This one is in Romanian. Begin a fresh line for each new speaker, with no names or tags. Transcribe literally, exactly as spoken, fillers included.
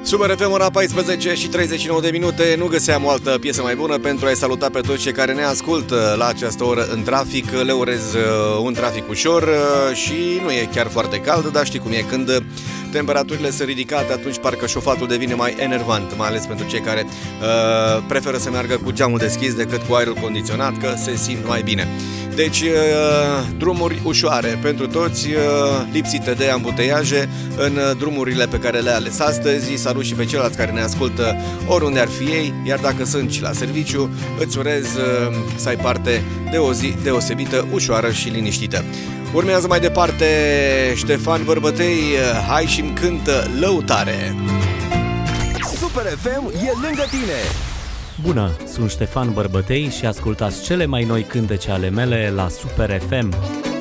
Super F M, ora paisprezece și treizeci și nouă de minute. Nu găseam o altă piesă mai bună pentru a-i saluta pe toți cei care ne ascultă la această oră în trafic. Le urez un trafic ușor și nu e chiar foarte cald, dar știi cum e, când temperaturile sunt ridicate, atunci parcă șofatul devine mai enervant, mai ales pentru cei care uh, preferă să meargă cu geamul deschis decât cu aerul condiționat, că se simt mai bine. Deci, uh, drumuri ușoare pentru toți, uh, lipsite de ambuteiaje în drumurile pe care le-a ales astăzi. Salut și pe ceilalți care ne ascultă oriunde ar fi ei, iar dacă sunt și la serviciu, îți urez uh, să ai parte de o zi deosebită, ușoară și liniștită. Urmează mai departe Ștefan Bărbătei, hai și-mi cântă Lăutare.
Super F M e lângă tine.
Bună, sunt Ștefan Bărbătei și ascultați cele mai noi cântece ale mele la Super F M.